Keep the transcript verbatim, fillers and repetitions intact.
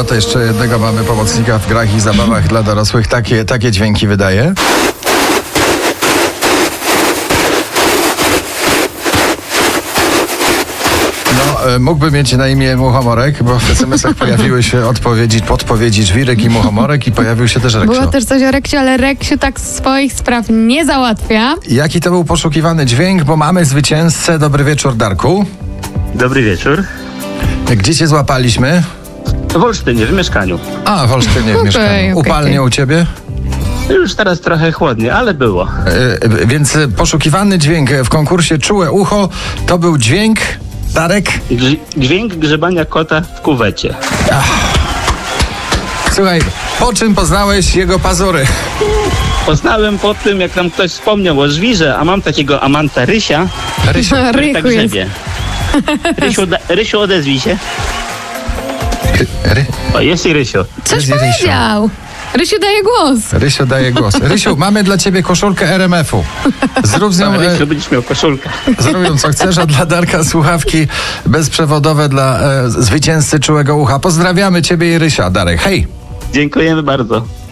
to jeszcze jednego mamy pomocnika w grach i zabawach dla dorosłych. Takie, takie dźwięki wydaje. No, mógłby mieć na imię Muchomorek, bo w es em esach pojawiły się odpowiedzi, podpowiedzi Żwirek i Muchomorek i pojawił się też Reksio. Było też coś o Reksiu, ale Reksiu tak swoich spraw nie załatwia. Jaki to był poszukiwany dźwięk, bo mamy zwycięzcę. Dobry wieczór, Darku. Dobry wieczór. Gdzie cię złapaliśmy? W Olsztynie, w mieszkaniu. A, w Olsztynie, w Okej, mieszkaniu. okej, Upalnie okej. u ciebie? Już teraz trochę chłodnie, ale było. E, więc poszukiwany dźwięk w konkursie Czułe Ucho to był dźwięk, Darek? Grz- dźwięk grzebania kota w kuwecie. Słuchaj, po czym poznałeś jego pazury? Poznałem po tym, jak nam ktoś wspomniał o żwirze, a mam takiego amanta Rysia, Rysiu, który tak Rychu jest. grzebie. Rysiu, da- Rysiu, odezwij się. ry, ry, O, jest i Rysiu. Coś Rysiu. powiedział. Rysiu daje głos. Rysiu daje głos. Rysiu, mamy dla ciebie koszulkę er em efu. Zrób z nią, Pan e, Rysiu, będziesz miał koszulkę. zrób ją co chcesz, a dla Darka słuchawki bezprzewodowe dla e, zwycięzcy Czułego Ucha. Pozdrawiamy ciebie i Rysia. Darek, hej! Dziękujemy bardzo.